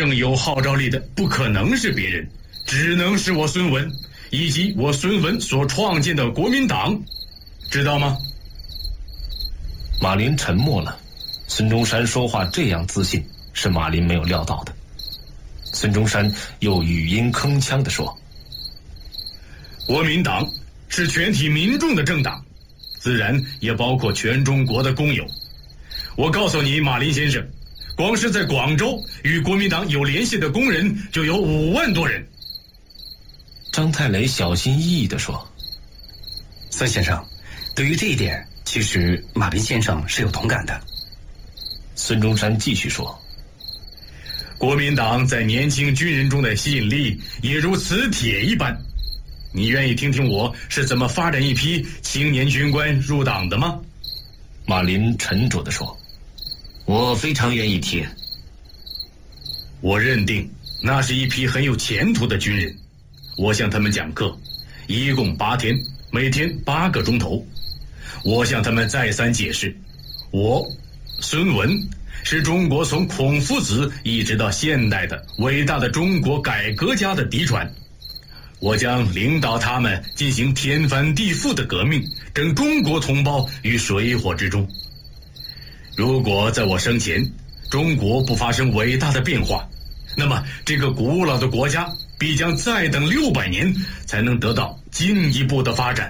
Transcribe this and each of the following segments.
生有号召力的不可能是别人，只能是我孙文以及我孙文所创建的国民党，知道吗？ 马林沉默了。孙中山说话这样自信，是马林没有料到的。孙中山又语音铿锵地说： 国民党是全体民众的政党，自然也包括全中国的公有。我告诉你，马林先生，光是在广州与国民党有联系的工人就有5万多人。 张太雷小心翼翼地说： 孙先生，对于这一点，其实马林先生是有同感的。 孙中山继续说： 国民党在年轻军人中的吸引力也如磁铁一般。你愿意听听我是怎么发展一批青年军官入党的吗？ 马林沉着地说： 我非常愿意听。 我认定那是一批很有前途的军人。我向他们讲课，一共8天，每天8个钟头。我向他们再三解释，我孙文是中国从孔夫子一直到现代的伟大的中国改革家的嫡传。我将领导他们进行天翻地覆的革命，整中国同胞于水火之中。如果在我生前中国不发生伟大的变化，那么这个古老的国家必将再等600年才能得到进一步的发展。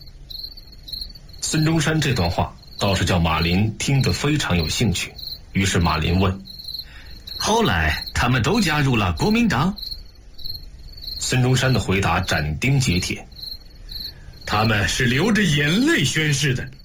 孙中山这段话倒是叫马林听得非常有兴趣，于是马林问： 后来他们都加入了国民党？ 孙中山的回答斩钉截铁： 他们是流着眼泪宣誓的。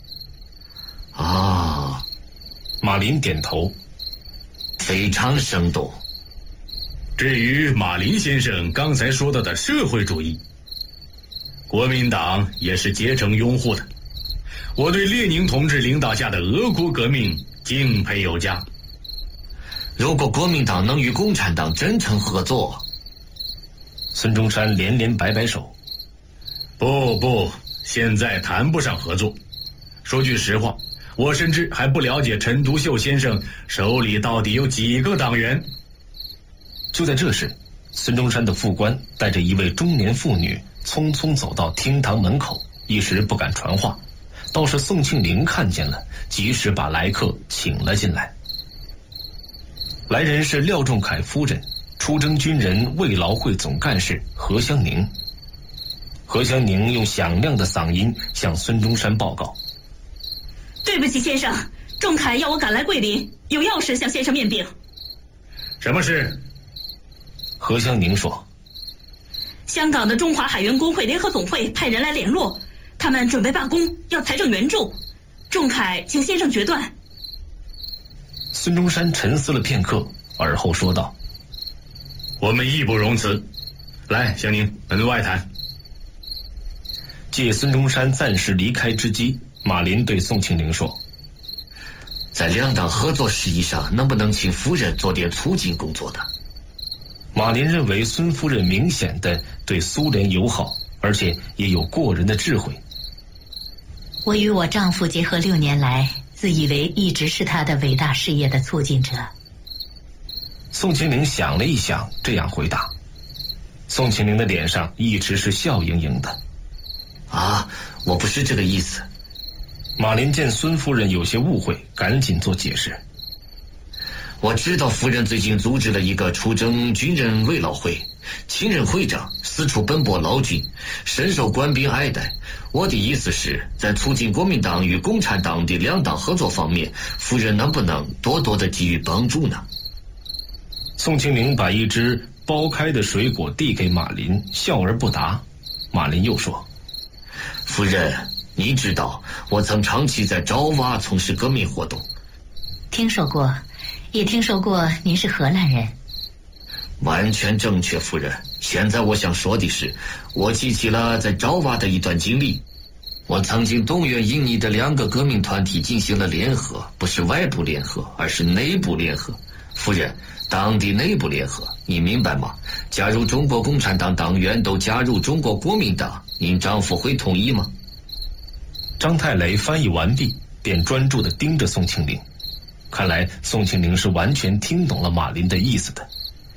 啊， 马林点头， 非常生动。 至于马林先生刚才说到的社会主义，国民党也是竭诚拥护的。我对列宁同志领导下的俄国革命敬佩有加。 如果国民党能与共产党真诚合作…… 孙中山连连摆摆手： 不，现在谈不上合作。说句实话，我甚至还不了解陈独秀先生手里到底有几个党员。 就在这时，孙中山的副官带着一位中年妇女匆匆走到厅堂门口，一时不敢传话。倒是宋庆龄看见了，及时把来客请了进来。来人是廖仲恺夫人，出征军人慰劳会总干事何香凝。何香凝用响亮的嗓音向孙中山报告： 对不起先生，仲恺要我赶来桂林，有要事向先生面禀。 什么事？ 何香凝说： 香港的中华海员工会联合总会派人来联络，他们准备罢工，要财政援助。仲恺请先生决断。 孙中山沉思了片刻，而后说道： 我们义不容辞。来，香凝，门外谈。 借孙中山暂时离开之机，马林对宋庆龄说： 在两党合作事宜上，能不能请夫人做点促进工作呢？ 马林认为孙夫人明显的对苏联友好，而且也有过人的智慧。 我与我丈夫结合6年来，自以为一直是他的伟大事业的促进者。 宋庆龄想了一想，这样回答。宋庆龄的脸上一直是笑盈盈的。 啊，我不是这个意思。 马林见孙夫人有些误会，赶紧做解释。 我知道夫人最近组织了一个出征军人慰劳会，亲任会长，四处奔波劳军，深受官兵爱戴。我的意思是，在促进国民党与共产党的两党合作方面，夫人能不能多多的给予帮助呢？ 宋庆龄把一只剥开的水果递给马林，笑而不答。马林又说： 夫人，你知道我曾长期在爪哇从事革命活动。 听说过，也听说过您是荷兰人。 完全正确，夫人。现在我想说的是，我记起了在爪哇的一段经历。我曾经动员印尼的2个革命团体进行了联合，不是外部联合，而是内部联合。夫人，党的内部联合，你明白吗？加入中国共产党党员都加入中国国民党，您丈夫会同意吗？ 张太雷翻译完毕，便专注地盯着宋庆龄。看来宋庆龄是完全听懂了马林的意思的。